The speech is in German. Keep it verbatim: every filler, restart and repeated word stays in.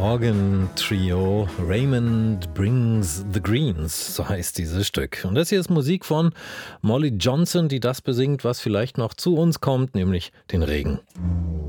Organ Trio. Raymond Brings the Greens, so heißt dieses Stück. Und das hier ist Musik von Molly Johnson, die das besingt, was vielleicht noch zu uns kommt, nämlich den Regen.